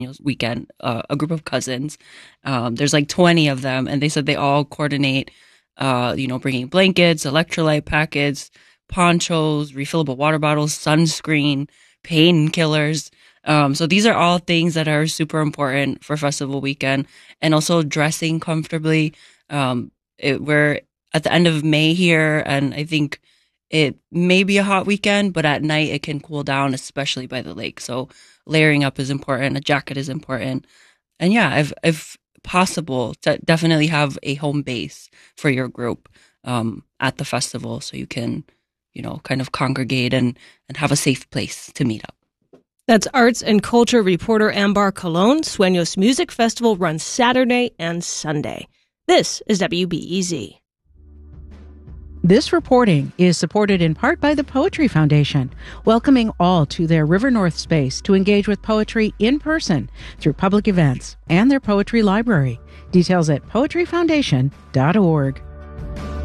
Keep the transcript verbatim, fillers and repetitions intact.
weekend, uh, a group of cousins. Um, there's like twenty of them, and they said they all coordinate, uh, you know, bringing blankets, electrolyte packets, ponchos, refillable water bottles, sunscreen, painkillers. Um, so these are all things that are super important for festival weekend, and also dressing comfortably. Um, it, we're at the end of May here, and I think it may be a hot weekend, but at night it can cool down, especially by the lake. So layering up is important. A jacket is important. And yeah, if, if possible, to definitely have a home base for your group um, at the festival so you can, you know, kind of congregate and, and have a safe place to meet up. That's arts and culture reporter Ambar Colon. Sueños Music Festival runs Saturday and Sunday. This is W B E Z. This reporting is supported in part by the Poetry Foundation, welcoming all to their River North space to engage with poetry in person through public events and their poetry library. Details at poetry foundation dot org.